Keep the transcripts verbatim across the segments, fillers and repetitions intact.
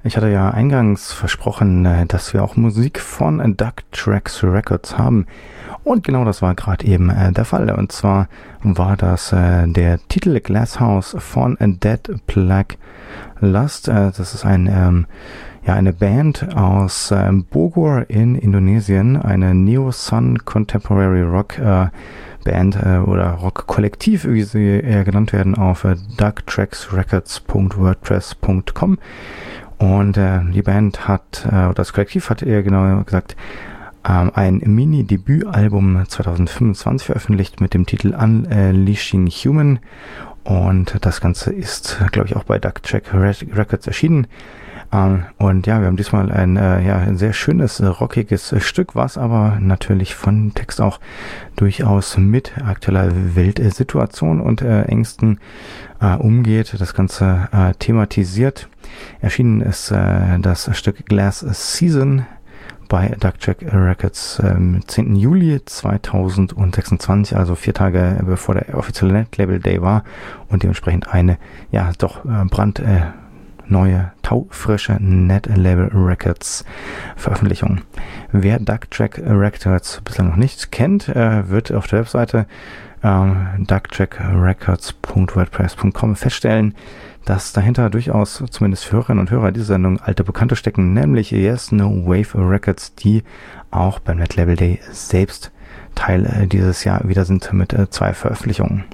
Ich hatte ja eingangs versprochen, dass wir auch Musik von Duck Tracks Records haben. Und genau das war gerade eben äh, der Fall. Und zwar war das äh, der Titel Glasshouse von Dead Plague Lust. Äh, das ist ein, ähm, ja, eine Band aus ähm, Bogor in Indonesien, eine Neo-Sun Contemporary Rock äh, Band äh, oder Rock-Kollektiv, wie sie eher genannt werden, auf äh, duck tracks records punkt wordpress punkt com. Und äh, die Band hat, äh, das Kollektiv hat eher genau gesagt, ähm, ein Mini-Debütalbum zwanzig fünfundzwanzig veröffentlicht mit dem Titel Unleashing Human. Und das Ganze ist, glaube ich, auch bei Duck Track Records erschienen. Ähm, und ja, wir haben diesmal ein, äh, ja, ein sehr schönes, äh, rockiges äh, Stück, was aber natürlich von Text auch durchaus mit aktueller Weltsituation und äh, Ängsten äh, umgeht, das Ganze äh, thematisiert. Erschienen ist äh, das Stück Glass Season bei Duck Track Records am ähm, zehnten Juli zweitausendsechsundzwanzig, also vier Tage bevor der offizielle Netlabel Day war und dementsprechend eine, ja, doch äh, brand äh, neue, taufrische Netlabel Records Veröffentlichung. Wer Duck Track Records bislang noch nicht kennt, äh, wird auf der Webseite äh, duck track records punkt wordpress punkt com feststellen, dass dahinter durchaus, zumindest für Hörerinnen und Hörer dieser Sendung, alte Bekannte stecken, nämlich Yes No Wave Records, die auch beim Netlabel Day selbst Teil äh, dieses Jahr wieder sind mit äh, zwei Veröffentlichungen.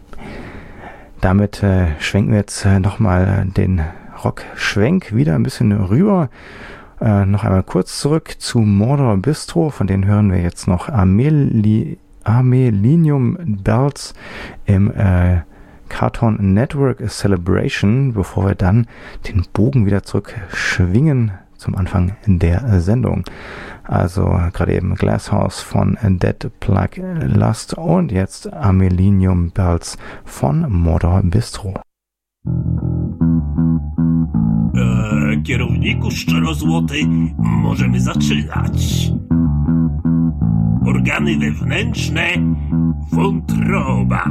Damit äh, schwenken wir jetzt äh, nochmal den Rock-Schwenk wieder ein bisschen rüber. Äh, noch einmal kurz zurück zu Mordor Bistro, von denen hören wir jetzt noch Ameli- Amelinium Bells im äh, Cartoon Network Celebration, bevor wir dann den Bogen wieder zurück schwingen zum Anfang der Sendung. Also gerade eben Glasshouse von Dead Plague Lust und jetzt Amelinium Bells von Mordor Bistro. Eee, kierowniku szczerozłoty, możemy zaczynać. Organy wewnętrzne, wątroba.